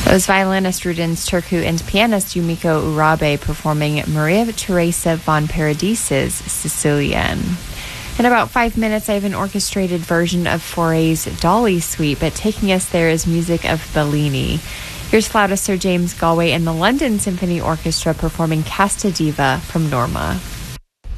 Those violinist Rudens Turku and pianist Yumiko Urabe performing Maria Teresa von Paradise's Sicilian. In about 5 minutes, I have an orchestrated version of Fauré's Dolly Suite, but taking us there is music of Bellini. Here's flautist Sir James Galway and the London Symphony Orchestra performing Casta Diva from Norma.